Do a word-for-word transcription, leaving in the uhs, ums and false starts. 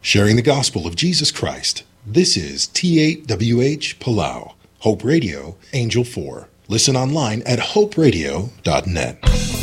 Sharing the gospel of Jesus Christ. This is T eight W H Palau, Hope Radio, Angel four. Listen online at hope radio dot net.